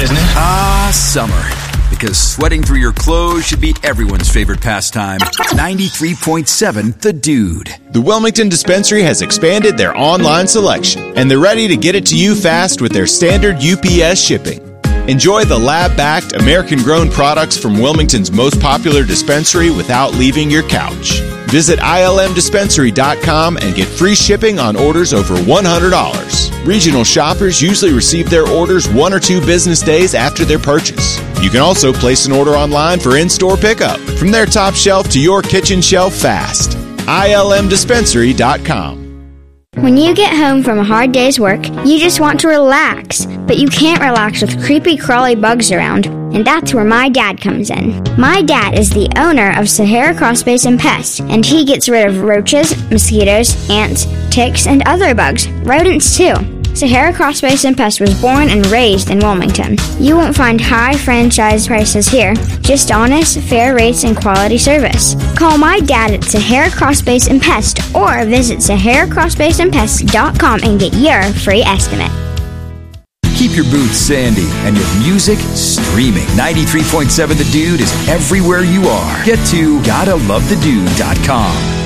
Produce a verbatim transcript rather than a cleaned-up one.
isn't it? Ah, summer. Because sweating through your clothes should be everyone's favorite pastime. ninety-three point seven The Dude. The Wilmington Dispensary has expanded their online selection, and they're ready to get it to you fast with their standard U P S shipping. Enjoy the lab-backed, American-grown products from Wilmington's most popular dispensary without leaving your couch. Visit I L M dispensary dot com and get free shipping on orders over one hundred dollars. Regional shoppers usually receive their orders one or two business days after their purchase. You can also place an order online for in-store pickup. From their top shelf to your kitchen shelf fast. I L M dispensary dot com. When you get home from a hard day's work, you just want to relax, but you can't relax with creepy, crawly bugs around, and that's where my dad comes in. My dad is the owner of Sahara Crawlspace and Pest, and he gets rid of roaches, mosquitoes, ants, ticks, and other bugs, rodents too. Sahara Crawlspace and Pest was born and raised in Wilmington. You won't find high franchise prices here, just honest, fair rates and quality service. Call my dad at Sahara Crawlspace and Pest or visit Sahara Crawlspace and Pest dot com and get your free estimate. Keep your boots sandy and your music streaming. ninety-three point seven The Dude is everywhere you are. Get to gotta love the dude dot com.